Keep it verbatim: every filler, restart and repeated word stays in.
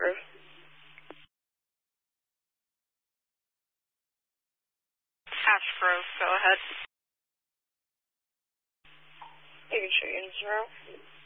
Grove. Ash Grove, go ahead. You can show you in zero.